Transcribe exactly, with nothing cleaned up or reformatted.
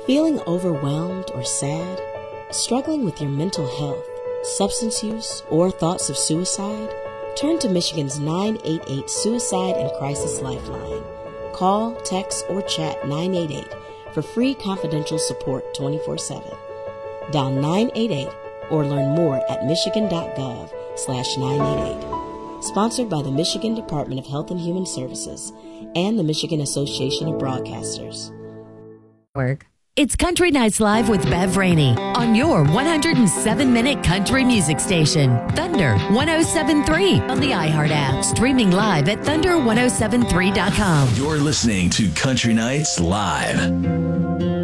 Feeling overwhelmed or sad? Struggling with your mental health, substance use, or thoughts of suicide? Turn to Michigan's nine eight eight Suicide and Crisis Lifeline. Call, text, or chat nine eight eight for free confidential support twenty-four seven. Dial nine eight eight or learn more at michigan.gov slash 988. Sponsored by the Michigan Department of Health and Human Services and the Michigan Association of Broadcasters. Work. It's Country Nights Live with Bev Rainey on your one hundred seven minute country music station, Thunder one oh seven point three on the iHeart app, streaming live at thunder ten seventy-three dot com. You're listening to Country Nights Live.